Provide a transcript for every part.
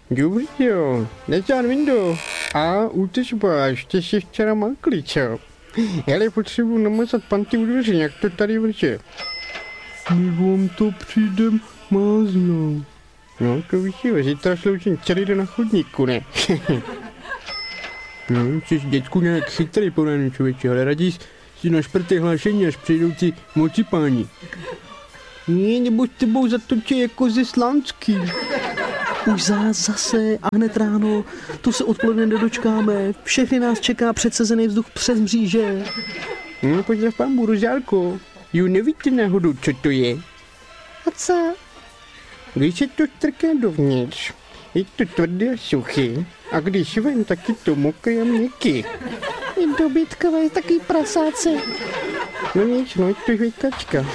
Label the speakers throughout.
Speaker 1: Dobrý jo, Neťán Vindo. A útržba, ještě si včera makli, čo? Hele, potřebuji namazat panty u dveře, jak to tady vrže. My vám to přijdem máznout. No, to víš jo, zítra sloužím celý den na chodníku, ne? No, jsi děcku nějak chytrý po ránu, člověče, ale raději si na šprtej hlášení, až přijdou ti mocipáni. Ne, nebo s tebou zatočí jako ze Slánský.
Speaker 2: Už zase a hned ráno, tu se odpoledne nedočkáme, všechny nás čeká předsezený vzduch přes mříže.
Speaker 1: No, pozdrav pán Rožálko, jo, nevíte náhodou, co to je?
Speaker 2: A co?
Speaker 1: Když se to strká dovnitř, je to tvrdé a suchý, a když ven, tak je to mokrý a měkký.
Speaker 2: Je dobytkové, taký prasáce.
Speaker 1: No nic, no je to žvejkačka.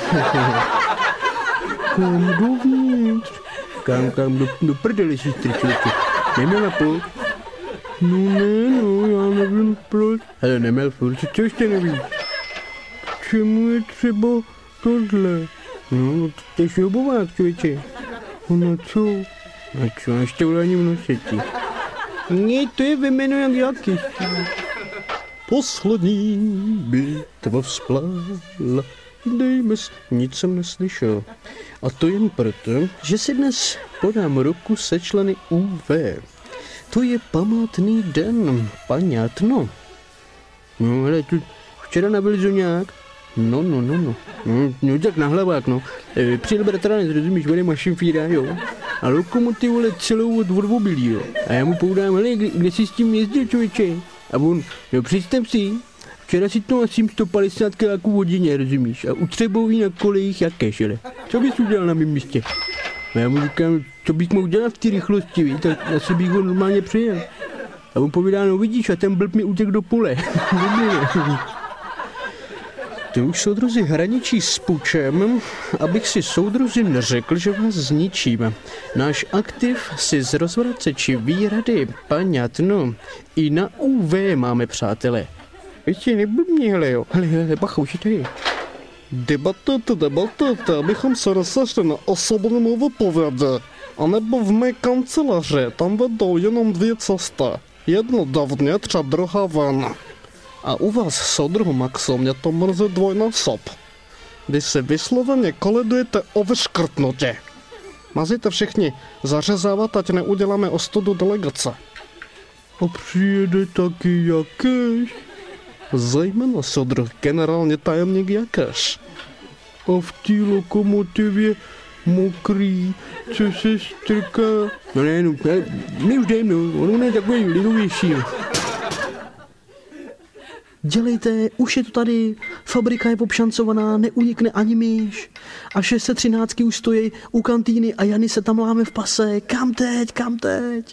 Speaker 1: Kam dovnitř? Kam, do prdele si strčilky. Neměla půl? No, já nevím proč. Ale neměl furt, co ještě nevíš? K čemu je třeba tohle? No, to je šroubovák, člověče. No co? A co, ještě ulání v noseti? Ne, to je vymeno jak jaký. Poslední bitva vzplála. Dejme s... Nic jsem neslyšel. A to jen proto, že si dnes podám ruku se členy UV. To je památný den, paňátno. No, hele, tu včera nabil zoňák. No. No, tak na hlavák, no. Přijel bratranec, rozumíš, vede mašinfíra, jo. A lokomotivu vole celou od odvobilí, jo. A já mu poudám, hele, kde jsi s tím jezdil, člověče? A on, no představ si, včera si to asi 150 kiláků v hodině, rozumíš? A u Třebový na kolejích jakéž, hele. Co bys udělal na mém místě? A já mu říkám, co bych mohl dělat v té rychlosti, víš? Tak asi bych ho normálně přejel. A on povídá, no vidíš, a ten blb mi utek do pole. To už soudruzi hraničí s pučem, abych si soudruzi neřekl, že vás zničím. Náš aktiv si z rozvraceči výrady, paňatno, i na UV máme, přátelé. Ještě neblbni, hele jo. Hele, bacha, už je tady.
Speaker 3: Debatujte, abychom se rozešli na osobním vypovědi. A nebo v mé kanceláři, tam vedou jenom dvě cesty. Jedna dovnitř a druhá ven. A u vás, soudruhu Maxo, mě to mrzí dvojnásob. Když se vysloveně kolidujete o vyškrtnutí. Mazíte všichni zařezávat, ať neuděláme ostudu delegace.
Speaker 1: A přijede taky Jakeš?
Speaker 3: Zejména soudruh generální tajemník Jakeš.
Speaker 1: A v té lokomotivě mokrý, co se strká. No ne, my už jdeme, no, on je takový lidovější.
Speaker 2: Dělejte, už je to tady, fabrika je obšancovaná, neunikne ani myš. A 613 už stojí u kantýny a Jany se tam láme v pase. Kam teď?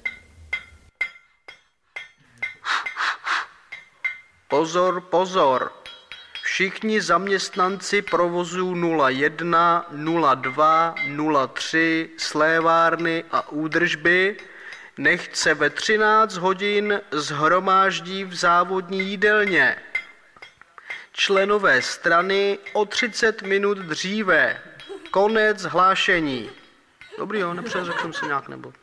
Speaker 4: Pozor. Všichni zaměstnanci provozů 01, 02, 03, slévárny a údržby nechť se ve 13 hodin shromáždí v závodní jídelně. Členové strany o 30 minut dříve. Konec hlášení. Dobrý jo, nepřeřekl jsem se nějak nebo.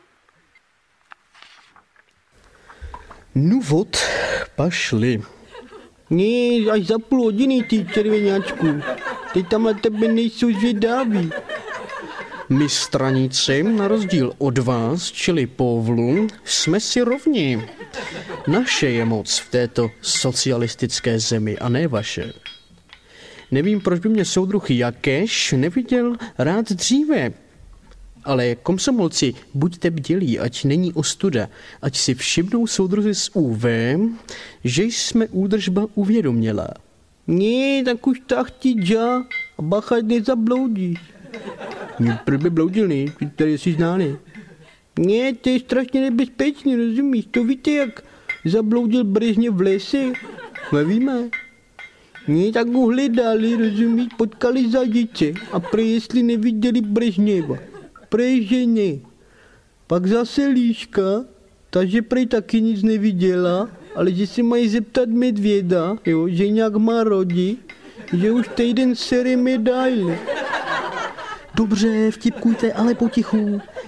Speaker 1: No vod, pašli. Ne, až za půl hodiny, ty červeňáčku. Teď tam na tebe nejsou zvědaví. My straníci, na rozdíl od vás, čili povlu, jsme si rovni. Naše je moc v této socialistické zemi a ne vaše. Nevím, proč by mě soudruh Jakeš neviděl rád dříve. Ale komsomolci, buďte bdělí, ať není ostuda, ať si všimnou soudruzi z UV, že jsme údržba uvědoměla. Ne, tak už tak ti dža, a bacha, nezabloudíš. Proč by bloudil, ne? Tady jsi ználi. Ne, to je strašně nebezpečný, rozumíš? To víte, jak zabloudil Brežněv v lese? Nevíme. Ne, tak ho hledali, rozumíš? Potkali zadice a prej jestli neviděli Brežněva. Prej, že ne. Pak zase Líška, takže prej taky nic neviděla, ale že se mají zeptat medvěda, jo, že nějak má rodi, že už týden sere medaile.
Speaker 2: Dobře, vtipkujte, ale potichu.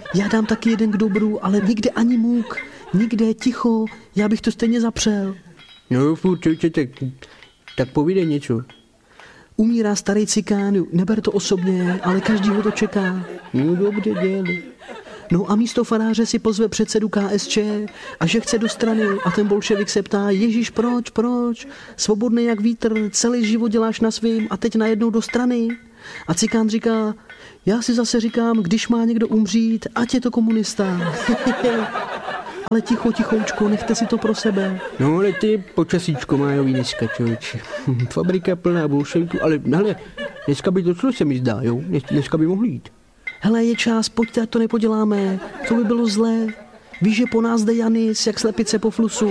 Speaker 2: já dám taky jeden k dobru, ale nikde ani muk, nikde ticho, já bych to stejně zapřel.
Speaker 1: No furt, tak povídej něco.
Speaker 2: Umírá starý cikán, neber to osobně, ale každýho to čeká.
Speaker 1: No dobře, dělej.
Speaker 2: No a místo faráře si pozve předsedu KSČ a že chce do strany a ten bolševik se ptá, Ježíš, proč? Svobodný jak vítr, celý život děláš na svým a teď najednou do strany. A cikán říká, já si zase říkám, když má někdo umřít, ať je to komunista. Ale tichoučko, nechte si to pro sebe.
Speaker 1: No ale ty počasíčko májový dneska, člověče. Fabrika plná bolševiků, ale hele, dneska by to šlo, se mi zdá, jo? Dneska by mohli jít.
Speaker 2: Hele, je čas, pojďte, ať to nepoděláme. To by bylo zlé. Víš, že po nás jde Janis, jak slepice po flusu.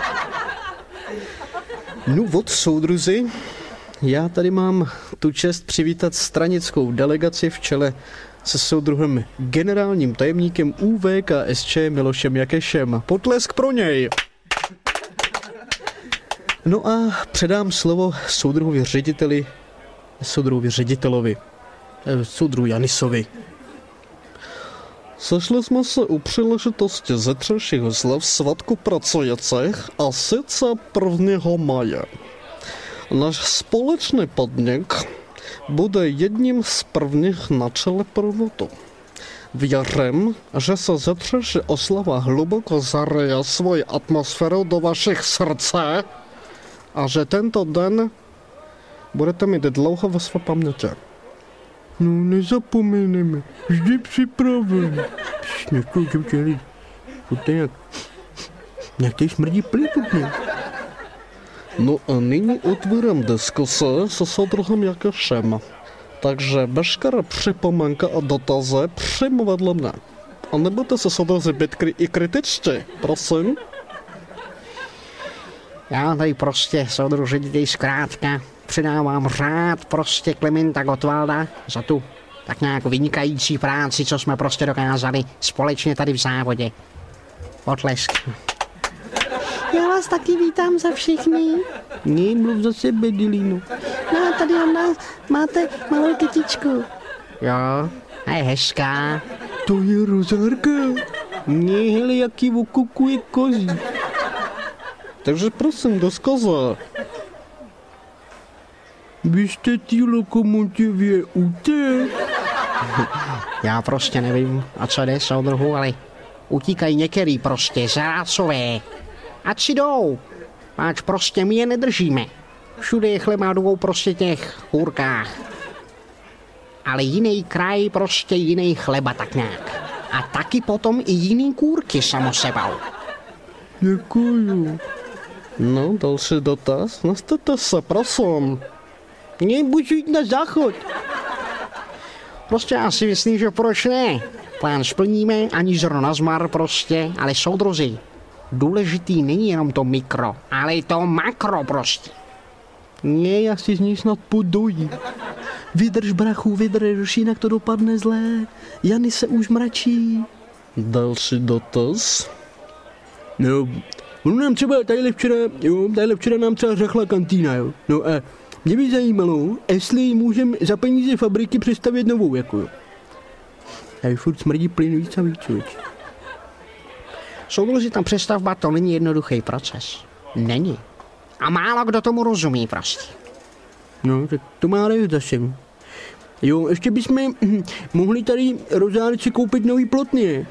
Speaker 1: No od soudruzi, já tady mám tu čest přivítat stranickou delegaci v čele se soudruhem generálním tajemníkem UVKSČ Milošem Jakešem. Potlesk pro něj! No a předám slovo soudruhovi ředitelovi, soudruhu Janisovi.
Speaker 3: Sešli jsme se u příležitosti zítřejšího slav svatku pracujících a sice 1. maje. Náš společný podnik bude jedním z prvních na čele provodu. Věřím, že se zítřejší oslava hluboko zaryje svoji atmosféru do vašich srdce a že tento den budete mít dlouho ve své paměti.
Speaker 1: No nezapomeneme, vždy připraven. To je jak tady smrdí plítutně.
Speaker 3: No a nyní otvírám diskuse se soudruhem Jakešem. Takže veškeré připomínky a dotazy přímo vedle mne. A nebudete se soudruzi být i kritičtí, prosím.
Speaker 5: Já tady prostě, soudruži, zkrátka předávám řád prostě Klementa Gottwalda za tu tak nějak vynikající práci, co jsme prostě dokázali společně tady v závodě. Potlesk.
Speaker 2: Já vás taky vítám za všichni.
Speaker 1: Mluv za sebe, Dilino.
Speaker 2: No a tady máte malou kytičku.
Speaker 5: Jo, a je hezká.
Speaker 1: To je rozárka. Hele, jaký okukuje kozí.
Speaker 3: Takže prosím, diskuze.
Speaker 1: Vy jste tý lokomotivě utek.
Speaker 5: Já prostě nevím, o co jde, soudruhu, ale utíkají některý prostě zrácové. Ať si jdou, páč prostě my je nedržíme. Všude je chleba jdou prostě těch kůrkách. Ale jiný kraj, prostě jiný chleba tak nějak. A taky potom i jiný kůrky samo sebou.
Speaker 1: Děkuju.
Speaker 3: No, další dotaz. Nastavte se, prosím.
Speaker 1: Nemůžu jít na záchod.
Speaker 5: Prostě já si myslím, že proč ne? Plán splníme, ani zrno na zmar prostě, ale soudruzi, důležitý není jenom to mikro, ale i to makro prostě.
Speaker 1: Ne, já si z něj snad podojí.
Speaker 2: Vydrž, brachu, vydrž, jinak to dopadne zlé. Janis se už mračí.
Speaker 3: Další dotaz.
Speaker 1: No, on nám třeba tadyhle včera nám třeba řachla kantýna, jo. No a mě by zajímalo, jestli můžeme za peníze fabriky přestavět novou, jako jo. A furt smrdí plyn víc a víc, člověč.
Speaker 5: Soudruzi, tam přestavba to není jednoduchý proces. Není. A málo kdo tomu rozumí prostě.
Speaker 1: No, tak to má zase. Jo, ještě bychom mohli tady rozárci koupit nový plotny.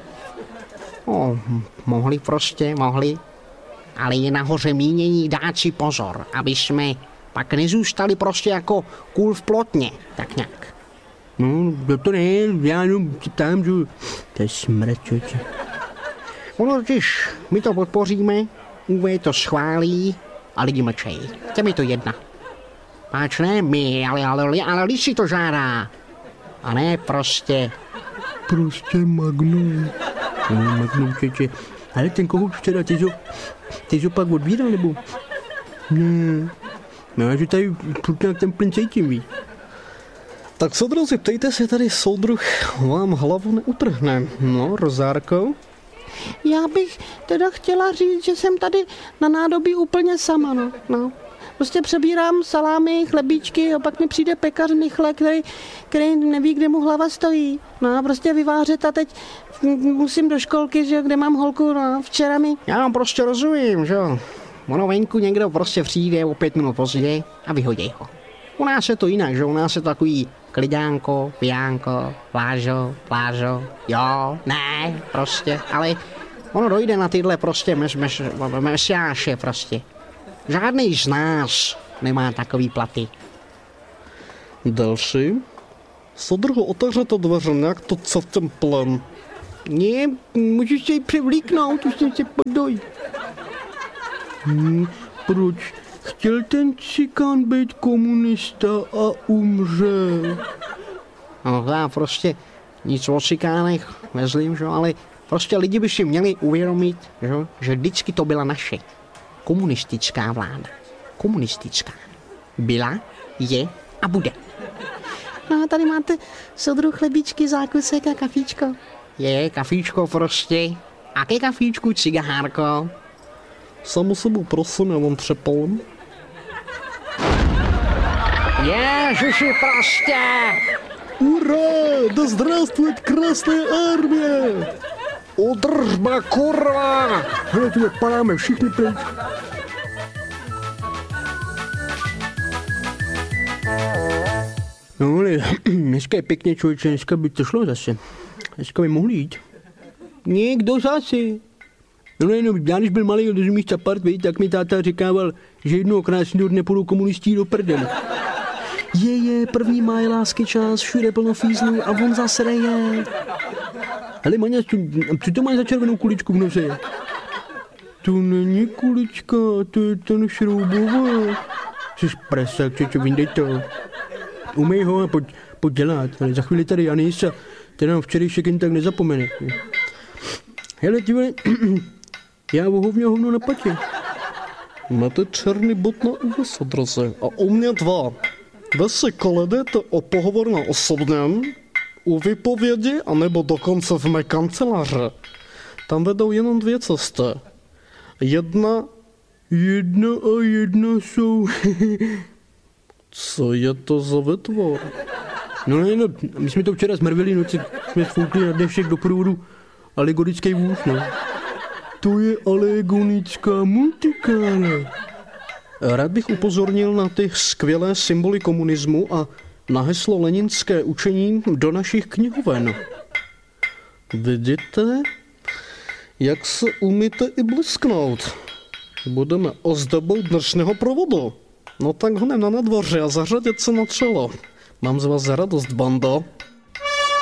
Speaker 5: Mohli. Ale je nahoře mínění dát si pozor, aby jsme pak nezůstali prostě jako kůl v plotně, tak nějak.
Speaker 1: No, to ne, já jenom ptám, že to je smrt, člověče.
Speaker 5: Ono totiž, my to podpoříme, UV to schválí a lidi mlčejí. Těm je to jedna. Páč ne my, ale lidi si to žádá. A ne prostě.
Speaker 1: Prostě Magnum. No, Magnum, člověče. Ale ten kohout včera, ty jsi pak odbíral, nebo? Ne. No, že tady nějak ten plyn cítím, víš.
Speaker 3: Tak soudruzi, ptejte se, tady soudruh vám hlavu neutrhne. No, Rozárko?
Speaker 2: Já bych teda chtěla říct, že jsem tady na nádobí úplně sama, no. Prostě přebírám salámy, chlebíčky a pak mi přijde pekař Michle, který neví, kde mu hlava stojí. No a prostě vyvářet a teď
Speaker 5: musím do školky, že jo, kde mám holku, no, včera mi... Já vám prostě rozumím, že jo. Ono venku někdo prostě přijde o 5 minut později a vyhodí ho. U nás je to jinak, že u nás je to takový klidánko, pijánko, plážo, jo, ne, prostě, ale ono dojde na tyhle prostě mesiáše prostě. Žádný z nás nemá takový platy.
Speaker 3: Další. Soudruhu, otevřete dveře, nějak to cítím plem.
Speaker 1: Ne, můžeš se jí převlíknout, už jsem se podoj. Proč? Chtěl ten cikán být komunista a umřel.
Speaker 5: No já prostě nic o cikánech nezlím, že? Ale prostě lidi by si měli uvědomit, že vždycky to byla naše komunistická vláda. Komunistická. Byla, je a bude. No a tady máte soudruh chlebíčky, zákusek a kafíčko. Je, kafíčko prostě. A ke kafíčku cigárko.
Speaker 3: Samu sebou prosím, já vám přepalím.
Speaker 5: Ježiši prostě!
Speaker 3: Ура! Да здравствует Красная Армия!
Speaker 5: Udržba, kurva!
Speaker 1: Hele, tu padáme všichni pryč. No ale dneska je pěkně, člověče, dneska by to šlo zase. Dneska by mohli jít. Někdo zase. No jenom, já když byl malý, rozumíš, Čapart, tak mi táta říkával, že jednoho krásného dne půjdou komunistí do prdele.
Speaker 2: Je, první máj lásky čas, všude plno fízlů a on zase reje.
Speaker 1: Ale Maňa, co to máš za červenou kuličku v nose? To není kulička, to je ten šroubovák. Jsi prasák, čo vyndej to. Umej ho a pojď dělat, ale za chvíli tady Janis a ten nám včerejšek jen tak nezapomene. Hele, ty vole, já hovno na patě.
Speaker 3: Máte černý bod na úvaz odraze a u mě 2. Vy si koledete o pohovor na osobním, u výpovědi, anebo dokonce v mé kanceláře. Tam vedou jenom 2 cesty. Jedna
Speaker 1: jsou.
Speaker 3: Co je to za vytvor?
Speaker 1: No, my jsme to včera zmrvili, noci jsme sfoukli na dnešek do průvodu alegorický vůz, no. To je alegonická multikála.
Speaker 3: Rád bych upozornil na ty skvělé symboly komunismu a na heslo leninské učení do našich knihoven. Vidíte, jak se umíte i blesknout. Budeme ozdobou dnešního provodu. No tak honem na nadvoře a zařadit se na čelo. Mám z vás radost, bando.